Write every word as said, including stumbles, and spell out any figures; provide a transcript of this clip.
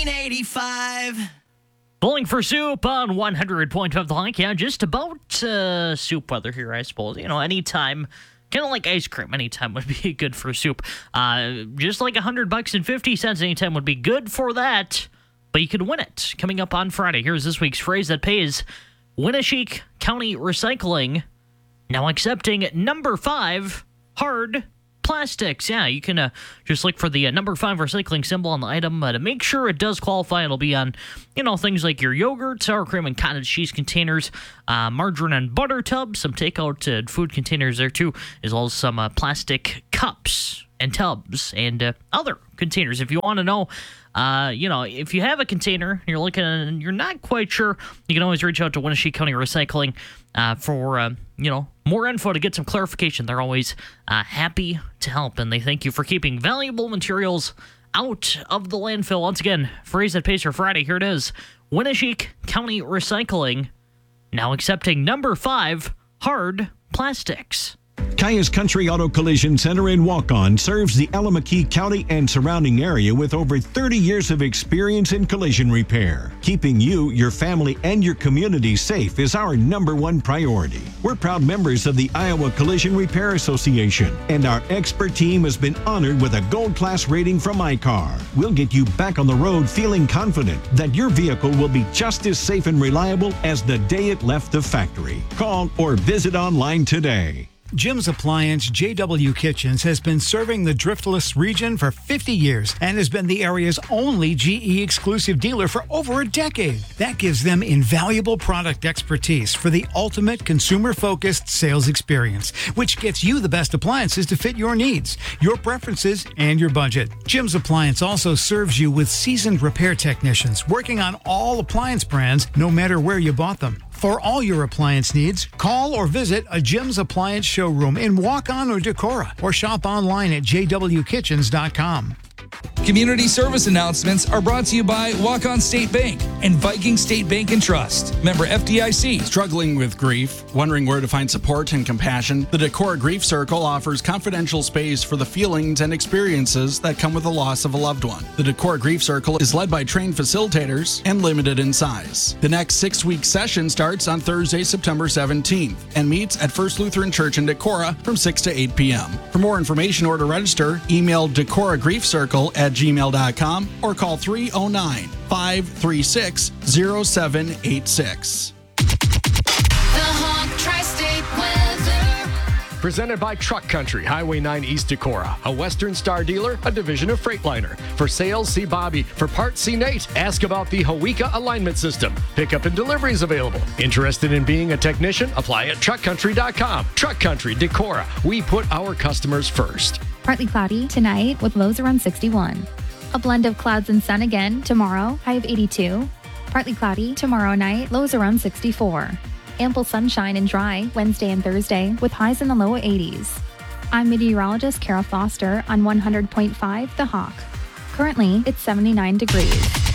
nineteen eighty-five. Bowling for Soup on one hundred point five The Hunk. Yeah, just about uh, soup weather here, I suppose. You know, anytime, kind of like ice cream, anytime would be good for soup. Uh, just like one hundred bucks and fifty cents anytime would be good for that, but you could win it. Coming up on Friday, here's this week's phrase that pays. Winneshiek County Recycling now accepting number five hard plastics. Yeah, you can uh, just look for the uh, number five recycling symbol on the item uh, to make sure it does qualify. It'll be on, you know, things like your yogurt, sour cream, and cottage cheese containers, uh, margarine and butter tubs, some takeout uh, food containers there too, as well as some uh, plastic cups and tubs and uh, other containers. If you want to know, uh, you know, if you have a container, you're looking and you're not quite sure, you can always reach out to Winneshiek County Recycling uh, for, uh, you know, more info to get some clarification. They're always uh, happy to help, and they thank you for keeping valuable materials out of the landfill. Once again, phrase that pays for Friday. Here it is. Winneshiek County Recycling now accepting number five hard plastics. Caius Country Auto Collision Center in Waukon serves the Allamakee County and surrounding area with over thirty years of experience in collision repair. Keeping you, your family, and your community safe is our number one priority. We're proud members of the Iowa Collision Repair Association, and our expert team has been honored with a gold class rating from I C A R. We'll get you back on the road feeling confident that your vehicle will be just as safe and reliable as the day it left the factory. Call or visit online today. Jim's Appliance J W Kitchens has been serving the Driftless region for fifty years and has been the area's only G E exclusive dealer for over a decade. That gives them invaluable product expertise for the ultimate consumer-focused sales experience, which gets you the best appliances to fit your needs, your preferences, and your budget. Jim's Appliance also serves you with seasoned repair technicians working on all appliance brands, no matter where you bought them. For all your appliance needs, call or visit a Jim's Appliance showroom in Waukon or Decorah, or shop online at j w kitchens dot com. Community service announcements are brought to you by Waukon State Bank and Viking State Bank and Trust. Member F D I C. Struggling with grief? Wondering where to find support and compassion? The Decorah Grief Circle offers confidential space for the feelings and experiences that come with the loss of a loved one. The Decorah Grief Circle is led by trained facilitators and limited in size. The next six-week session starts on Thursday, September seventeenth and meets at First Lutheran Church in Decorah from six to eight p.m. For more information or to register, email Decorah Grief Circle at gmail dot com or call three oh nine, five three six, oh seven eight six. The Hawk Tri-State Weather. Presented by Truck Country, Highway nine East Decorah, a Western Star dealer, a division of Freightliner. For sales, see Bobby. For parts, see Nate. Ask about the Hawika alignment system. Pickup and delivery is available. Interested in being a technician? Apply at truck country dot com. Truck Country, Decorah. We put our customers first. Partly cloudy tonight with lows around sixty-one. A blend of clouds and sun again tomorrow, high of eighty-two. Partly cloudy tomorrow night, lows around sixty-four. Ample sunshine and dry Wednesday and Thursday with highs in the low eighties. I'm meteorologist Kara Foster on one hundred point five The Hawk. Currently, it's seventy-nine degrees.